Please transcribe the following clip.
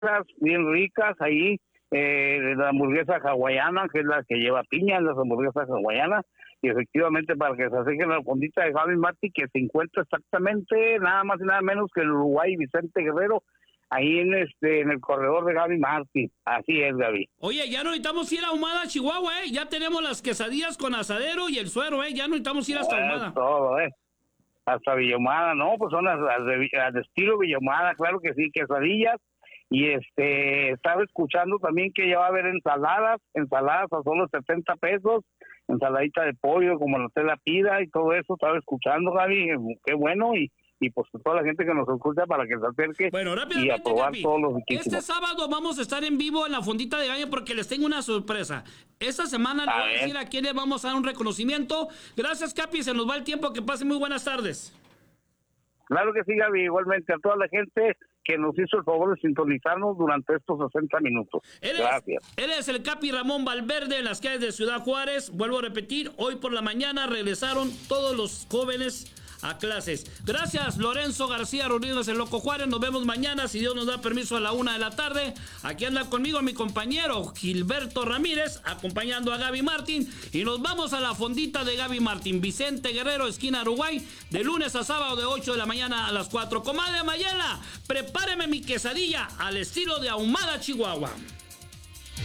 bien ricas ahí, la hamburguesa hawaiana, que es la que lleva piña, las hamburguesas hawaianas, y efectivamente para que se acerquen a la fondita de Gaby Martín, que se encuentra exactamente nada más y nada menos que el Uruguay Vicente Guerrero, ahí en el corredor de Gaby Martín. Así es, Gaby. Oye, ya no necesitamos ir a Ahumada, Chihuahua, ya tenemos las quesadillas con asadero y el suero, ya no necesitamos ir hasta Ahumada. Todo, hasta Villahumada, no, pues son las de estilo Villahumada, claro que sí, quesadillas. Y estaba escuchando también que ya va a haber ensaladas a solo 70 pesos, ensaladita de pollo como usted la pida y todo eso. Estaba escuchando, Gaby, qué bueno, y pues toda la gente que nos escucha para que se acerque, bueno, y a probar, Gaby, todos los riquísimos. Este sábado vamos a estar en vivo en la fondita de Gaby porque les tengo una sorpresa. Esta semana les voy a decir a quiénes vamos a dar un reconocimiento. Gracias, Capi, se nos va el tiempo, que pasen muy buenas tardes. Claro que sí, Gaby, igualmente a toda la gente que nos hizo el favor de sintonizarnos durante estos 60 minutos. Gracias. Él es el Capi Ramón Valverde en las calles de Ciudad Juárez. Vuelvo a repetir, hoy por la mañana regresaron todos los jóvenes a clases. Gracias, Lorenzo García Rodríguez, el Loco Juárez. Nos vemos mañana, si Dios nos da permiso, a la 1 de la tarde. Aquí anda conmigo mi compañero Gilberto Ramírez, acompañando a Gaby Martín. Y nos vamos a la fondita de Gaby Martín, Vicente Guerrero, esquina Uruguay, de lunes a sábado de 8 de la mañana a las 4. Comadre Mayela, prepáreme mi quesadilla al estilo de Ahumada, Chihuahua.